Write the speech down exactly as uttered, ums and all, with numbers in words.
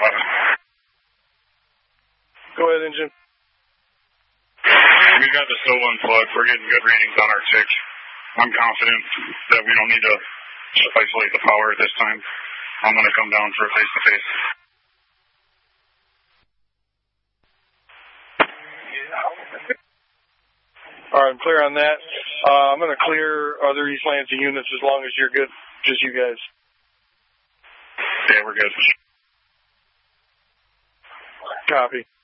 eleven. Go ahead, engine. We got the still unplugged. We're getting good readings on our tick. I'm confident that we don't need to just isolate the power at this time. I'm going to come down for a face-to-face. All right, I'm clear on that. Uh, I'm going to clear other East Lansing units as long as you're good, just you guys. Yeah, we're good. Copy.